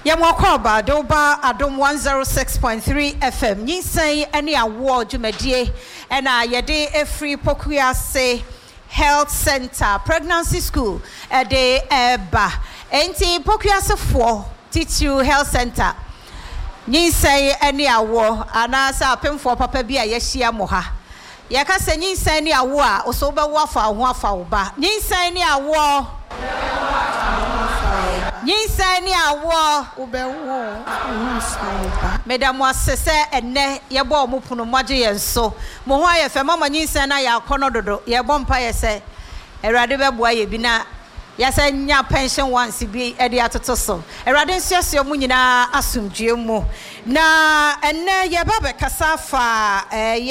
Yamwakoba Doba Adom 106.3 FM. Yinsay any award jumedie and yede a free Pokuase Health Center Pregnancy School a day eba. Enti Pokuase 4 Titu Health Center. Yinsay any award anasa pem for papa bia yeshia moha. Yaka se yinsay any award osoba wafa uba. Yinsay any award. Yinsay ni awo ubewo Madam wasese enne yebo omupunu maje yenso mo ho ayefe mama yinsay na ya kono dodo yebo mpa yese erade beboa ye bi na yasa nya pension once bi e de atoto so erade nsiase mu nyina asumdue mu na enne yeba be kasa fa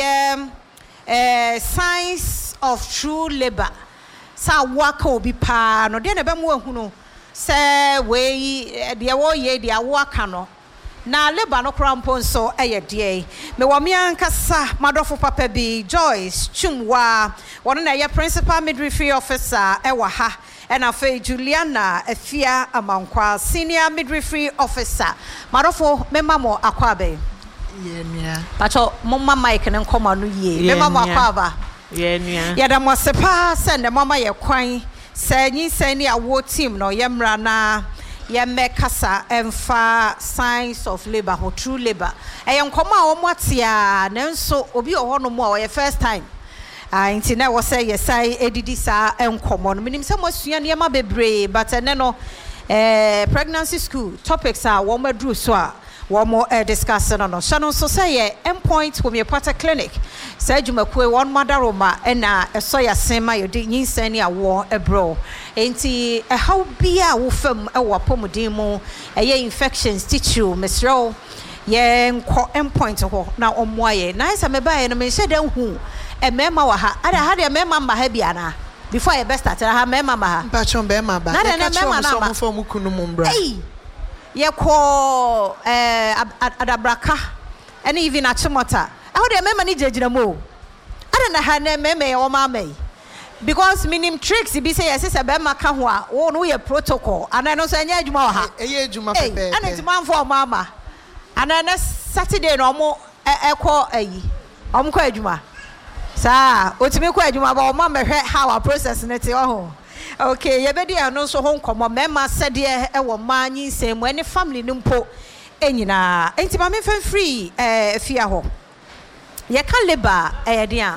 science of true labor sa waka obi pa no de na be mu ehunu se we de wo ye de awaka no na labor no krampo nso eye de me wo me ankasa madofo papa bi Joyce Chumwa wono na ye principal midwifery officer ewa ha and afa Juliana Afia Amankwa senior midwifery officer madofo mema mo akwabe ye nia pacho mama mike ne nkoma no ye mema mo akwaba ye nia ya da mo sepa send mama ye kwan say yinsay ni awo team no yemra na yemekasa emfa science of labor ho true labor eyenkoma a omotia nanso obi ohono mo a first time nti na wo say yesai edidi sa enkomo no minim say mo sua ne ma bebre but ene no pregnancy school topics are wo madru so a wo mo discuss no so so say endpoint wo me pata clinic say jumakwe one madaroma na eso ya sema yodi yinsay ni awo ebro enti how bia wo fam e wo pomodin mu infections tissue mesro ye nko endpoint ho na omoaye na isa me bae no me hye hu mema wa ha ada ha de mema mba ha bia na before you best start ha mema ma ha mpa chon be ma ba na de mema na ma so mu kunu mu mbra ye ko adabraka ene even achimota how de mema ni jejina mo ada na ha na mema ye o ma mai because minim tricks bi say yes be ma ka ho a wo no ye protocol ana no so anya adwuma wa ha eye adwuma pepe ana ti man for mama ana na Saturday no mo ekọ ayi omko adwuma sa otimi ko adwuma ba o ma mehwe how our process net ho okay ye be dia no so ho nkomo mema sede e wo ma nyinsem mu any family ni mpo enyina enti ma me fan free fia ho ye ka labor dia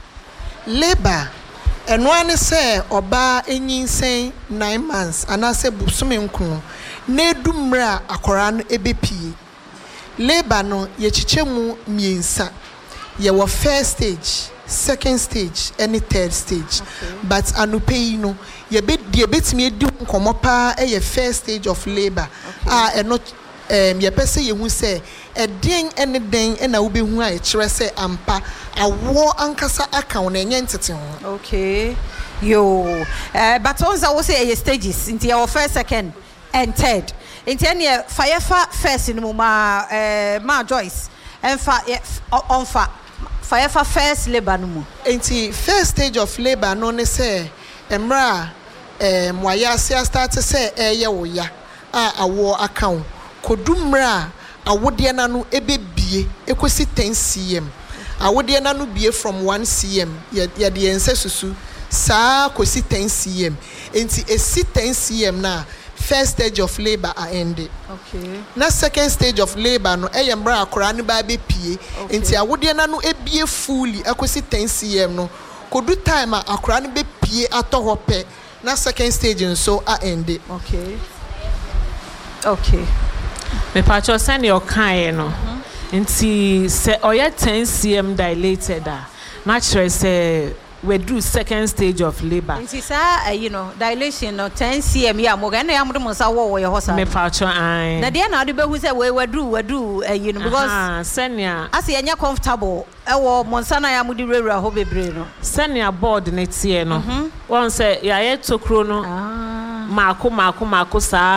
labor eno ane se oba enyinsem 9 months anase busumi nkunu na edumra akora no ebepie labor no ye chichemu miensa ye wo first stage second stage and third stage but anupei no ye betimi edi nkomo pa e first stage of labor eno ye pese ye hu se eden ene den na wo behu a kire se ampa awo ankasa aka wona enye ntete ho okay yo but onza wo say stages into your first second and third into any firefa first in ma Joyce enfa onfa firefa first labor no mu enti first stage of labor no ne say emra waya sia start say eye wo ya awo account kodumra awode na no ebebie ekosi 10 cm awode na no bie from 1 cm ye de ense susu sa kosi 10 cm enti esi 10 cm na first stage of labor ended. Okay. Na second stage of labor no eyembra akora ne ba be pie enti awode na no ebie fully akosi 10 cm no kodu time akora ne be pie atoho pe na second stage nso ended. Okay. Okay. Me pacho send your kind no. Nti se oya 10 cm dilated natural say we do second stage of labor. Nti sa dilation no 10 cm ya mo ga na ya mo sa wo ye hosa. Me pacho ai. Na de na de be hu say we do because senior as ye nya comfortable e wo monsana ya mo di rewura ho bebre no. Senior board na tie no. Won say ya ye tokro no. Mako sa